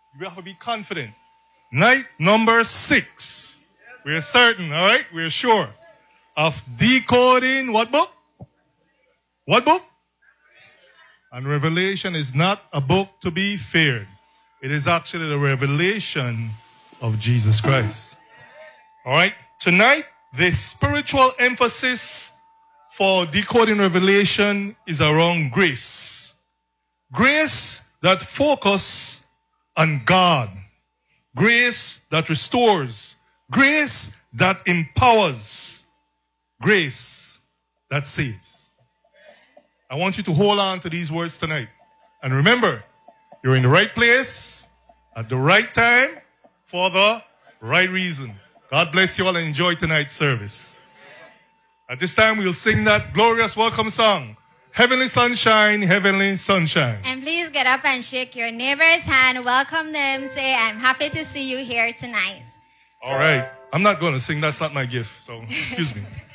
You have to be confident. Night number 6. We are certain, all right? We are sure of decoding what book? What book? And Revelation is not a book to be feared. It is actually the revelation of Jesus Christ. All right? Tonight, the spiritual emphasis for decoding Revelation is around grace. Grace that focuses on God. Grace that restores. Grace that empowers. Grace that saves. I want you to hold on to these words tonight. And remember, you're in the right place, at the right time, for the right reason. God bless you all and enjoy tonight's service. At this time, we'll sing that glorious welcome song, Heavenly Sunshine, Heavenly Sunshine. And please get up and shake your neighbor's hand, welcome them, say, I'm happy to see you here tonight. All right. I'm not going to sing. That's not my gift. So, excuse me.